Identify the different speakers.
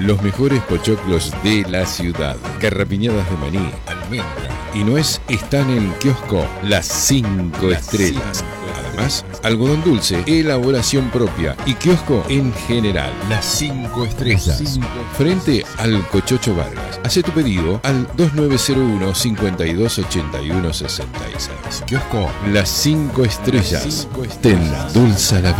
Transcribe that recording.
Speaker 1: Los mejores pochoclos de la ciudad. Garrapiñadas de maní, almendra y nuez están en Kiosco Las 5 Estrellas. Además, algodón dulce, elaboración propia y kiosco en general. Las 5 Estrellas. Frente al Cochocho Vargas. Hacé tu pedido al 2901 5281 66. Kiosco Las 5 Estrellas. Te endulza la vida.